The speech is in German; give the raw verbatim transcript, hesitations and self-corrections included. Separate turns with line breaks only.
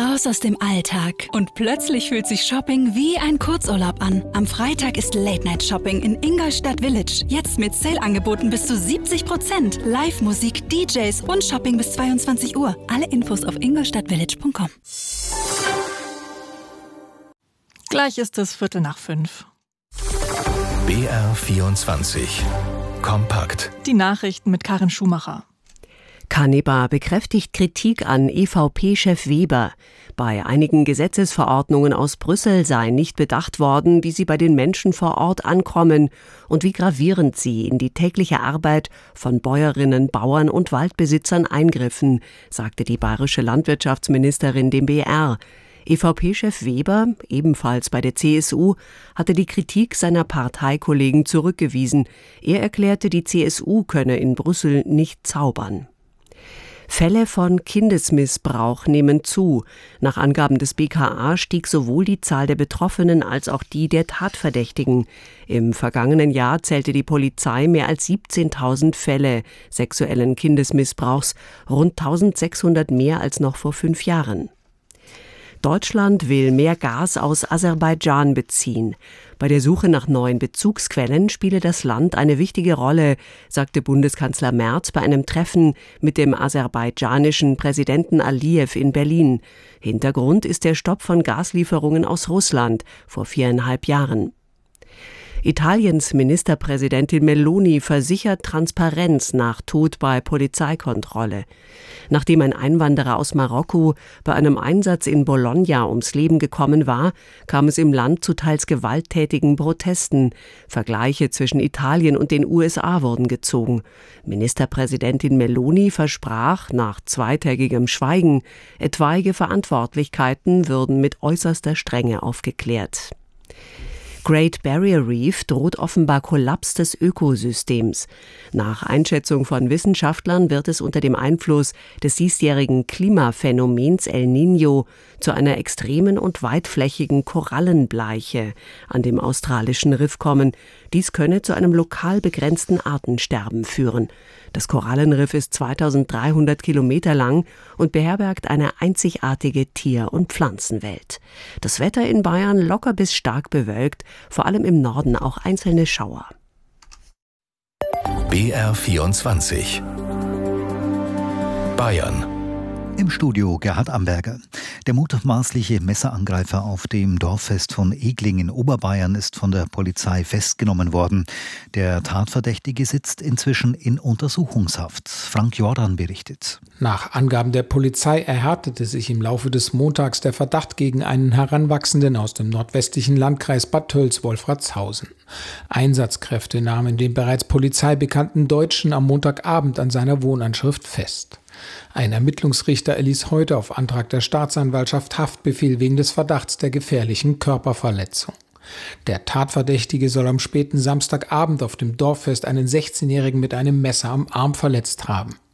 Raus aus dem Alltag. Und plötzlich fühlt sich Shopping wie ein Kurzurlaub an. Am Freitag ist Late-Night-Shopping in Ingolstadt Village. Jetzt mit Sale-Angeboten bis zu siebzig Prozent. Live-Musik, D Js und Shopping bis zweiundzwanzig Uhr. Alle Infos auf ingolstadtvillage punkt com.
Gleich ist es Viertel nach fünf.
B R vierundzwanzig. Kompakt.
Die Nachrichten mit Karin Schumacher.
Canepa bekräftigt Kritik an E V P-Chef Weber. Bei einigen Gesetzesverordnungen aus Brüssel sei nicht bedacht worden, wie sie bei den Menschen vor Ort ankommen und wie gravierend sie in die tägliche Arbeit von Bäuerinnen, Bauern und Waldbesitzern eingriffen, sagte die bayerische Landwirtschaftsministerin dem B R. E V P-Chef Weber, ebenfalls bei der C S U, hatte die Kritik seiner Parteikollegen zurückgewiesen. Er erklärte, die C S U könne in Brüssel nicht zaubern. Fälle von Kindesmissbrauch nehmen zu. Nach Angaben des B K A stieg sowohl die Zahl der Betroffenen als auch die der Tatverdächtigen. Im vergangenen Jahr zählte die Polizei mehr als siebzehntausend Fälle sexuellen Kindesmissbrauchs, rund eintausendsechshundert mehr als noch vor fünf Jahren. Deutschland will mehr Gas aus Aserbaidschan beziehen. Bei der Suche nach neuen Bezugsquellen spiele das Land eine wichtige Rolle, sagte Bundeskanzler Merz bei einem Treffen mit dem aserbaidschanischen Präsidenten Aliyev in Berlin. Hintergrund ist der Stopp von Gaslieferungen aus Russland vor viereinhalb Jahren. Italiens Ministerpräsidentin Meloni versichert Transparenz nach Tod bei Polizeikontrolle. Nachdem ein Einwanderer aus Marokko bei einem Einsatz in Bologna ums Leben gekommen war, kam es im Land zu teils gewalttätigen Protesten. Vergleiche zwischen Italien und den U S A wurden gezogen. Ministerpräsidentin Meloni versprach nach zweitägigem Schweigen, etwaige Verantwortlichkeiten würden mit äußerster Strenge aufgeklärt. Great Barrier Reef droht offenbar Kollaps des Ökosystems. Nach Einschätzung von Wissenschaftlern wird es unter dem Einfluss des diesjährigen Klimaphänomens El Niño zu einer extremen und weitflächigen Korallenbleiche an dem australischen Riff kommen. Dies könne zu einem lokal begrenzten Artensterben führen. Das Korallenriff ist zweitausenddreihundert Kilometer lang und beherbergt eine einzigartige Tier- und Pflanzenwelt. Das Wetter in Bayern locker bis stark bewölkt, vor allem im Norden auch einzelne Schauer.
B R vierundzwanzig. Bayern.
Im Studio Gerhard Amberger. Der mutmaßliche Messerangreifer auf dem Dorffest von Egling in Oberbayern ist von der Polizei festgenommen worden. Der Tatverdächtige sitzt inzwischen in Untersuchungshaft. Frank Jordan berichtet.
Nach Angaben der Polizei erhärtete sich im Laufe des Montags der Verdacht gegen einen Heranwachsenden aus dem nordwestlichen Landkreis Bad Tölz-Wolfratshausen. Einsatzkräfte nahmen den bereits polizeibekannten Deutschen am Montagabend an seiner Wohnanschrift fest. Ein Ermittlungsrichter erließ heute auf Antrag der Staatsanwaltschaft Haftbefehl wegen des Verdachts der gefährlichen Körperverletzung. Der Tatverdächtige soll am späten Samstagabend auf dem Dorffest einen sechzehnjährigen mit einem Messer am Arm verletzt haben.